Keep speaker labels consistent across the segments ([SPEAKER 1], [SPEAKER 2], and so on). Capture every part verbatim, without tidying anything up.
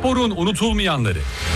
[SPEAKER 1] Sporun unutulmayanları.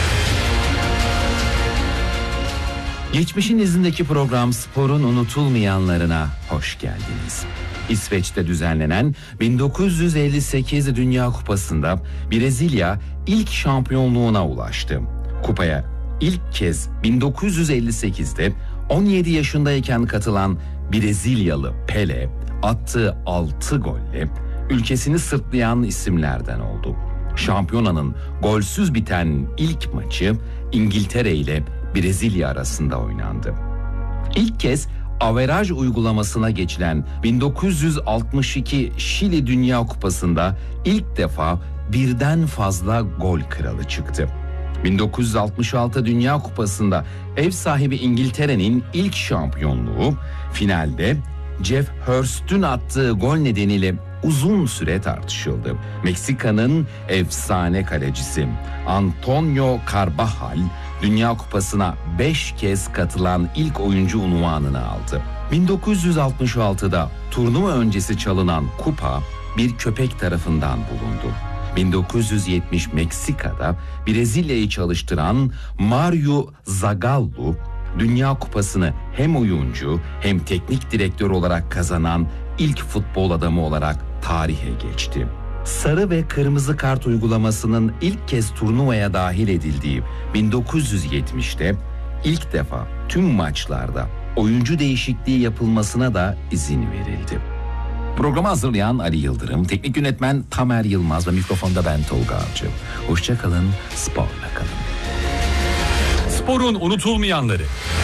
[SPEAKER 2] Geçmişin izindeki program Sporun unutulmayanlarına hoş geldiniz. İsveç'te düzenlenen bin dokuz yüz elli sekiz Dünya Kupası'nda Brezilya ilk şampiyonluğuna ulaştı. Kupaya ilk kez bin dokuz yüz elli sekizde on yedi yaşındayken katılan Brezilyalı Pele attığı altı golle ülkesini sırtlayan isimlerden oldu. Şampiyonanın golsüz biten ilk maçı İngiltere ile Brezilya arasında oynandı. İlk kez averaj uygulamasına geçilen bin dokuz yüz altmış iki Şili Dünya Kupası'nda ilk defa birden fazla gol kralı çıktı. bin dokuz yüz altmış altı Dünya Kupası'nda ev sahibi İngiltere'nin ilk şampiyonluğu finalde Jeff Hurst'ün attığı gol nedeniyle uzun süre tartışıldı. Meksika'nın efsane kalecisi Antonio Carbajal Dünya Kupası'na beş kez katılan ilk oyuncu unvanını aldı. bin dokuz yüz altmış altıda turnuva öncesi çalınan kupa bir köpek tarafından bulundu. bin dokuz yüz yetmiş Meksika'da Brezilya'yı çalıştıran Mario Zagallo Dünya Kupası'nı hem oyuncu hem teknik direktör olarak kazanan ilk futbol adamı olarak tarihe geçti. Sarı ve kırmızı kart uygulamasının ilk kez turnuvaya dahil edildiği bin dokuz yüz yetmişte ilk defa tüm maçlarda oyuncu değişikliği yapılmasına da izin verildi. Programı hazırlayan Ali Yıldırım, teknik yönetmen Tamer Yılmaz ve mikrofonda ben Tolga Avcı. Hoşça kalın, sporla kalın.
[SPEAKER 1] Sporun unutulmayanları.